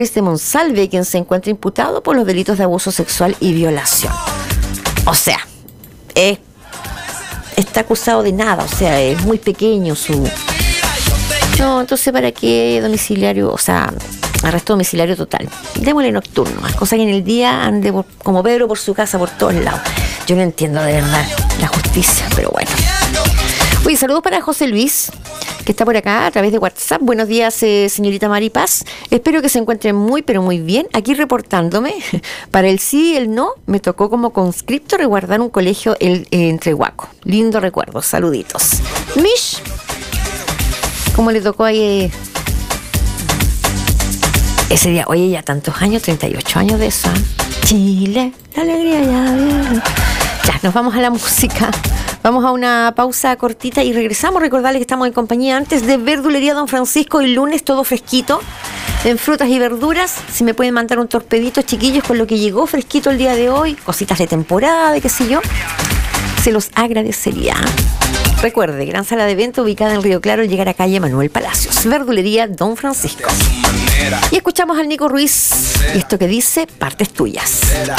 de Monsalve, quien se encuentra imputado por los delitos de abuso sexual y violación. O sea, está acusado de nada, o sea, es muy pequeño su... No, entonces ¿para qué domiciliario? O sea, arresto domiciliario total. Démosle nocturno, más cosa que en el día ande como Pedro por su casa por todos lados. Yo no entiendo de verdad la justicia, pero bueno. Oye, saludos para José Luis, que está por acá a través de WhatsApp. Buenos días, señorita Maripaz. Espero que se encuentren muy, pero muy bien. Aquí reportándome. Para el sí y el no, me tocó como conscripto resguardar un colegio en Trehuaco. Lindo recuerdo. Saluditos. Mish, ¿cómo le tocó ahí ese día? Oye, ya tantos años, 38 años de eso. Chile, la alegría ya viene. Ya, nos vamos a la música. Vamos a una pausa cortita y regresamos. Recordarles que estamos en compañía antes de Verdulería Don Francisco, el lunes todo fresquito en frutas y verduras. Si me pueden mandar un torpedito, chiquillos, con lo que llegó fresquito el día de hoy, cositas de temporada, de qué sé yo, se los agradecería. Recuerde, gran sala de evento ubicada en Río Claro, llegar a calle Manuel Palacios. Verdulería Don Francisco. Y escuchamos al Nico Ruiz y esto que dice, partes tuyas.